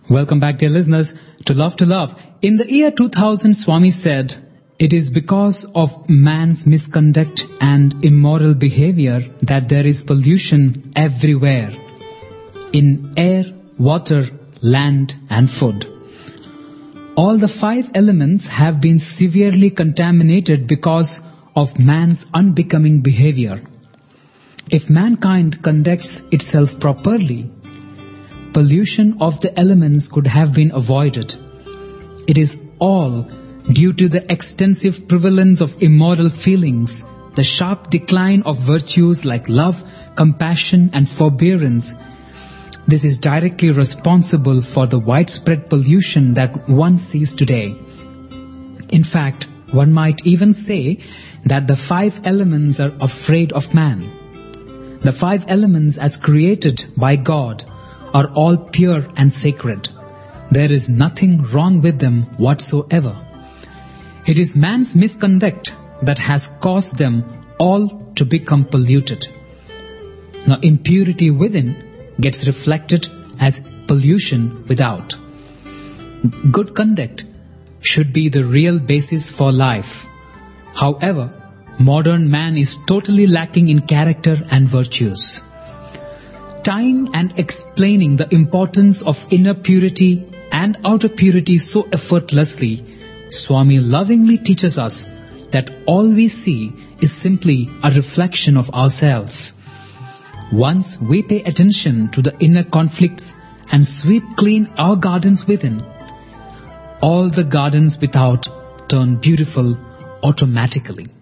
Welcome back, dear listeners, to Love to Love. In the year 2000, Swami said, "It is because of man's misconduct and immoral behavior that there is pollution everywhere, in air, water, land and food. All the 5 elements have been severely contaminated because of man's unbecoming behavior. If mankind conducts itself properly, pollution of the elements could have been avoided. It is all due to the extensive prevalence of immoral feelings, the sharp decline of virtues like love, compassion and forbearance. This is directly responsible for the widespread pollution that one sees today. In fact, one might even say that the 5 elements are afraid of man. The 5 elements as created by God are all pure and sacred. There is nothing wrong with them whatsoever. It is man's misconduct that has caused them all to become polluted. Now, impurity within gets reflected as pollution without. Good conduct should be the real basis for life. However, modern man is totally lacking in character and virtues. Tying and explaining the importance of inner purity and outer purity so effortlessly, Swami lovingly teaches us that all we see is simply a reflection of ourselves. Once we pay attention to the inner conflicts and sweep clean our gardens within, all the gardens without turn beautiful automatically.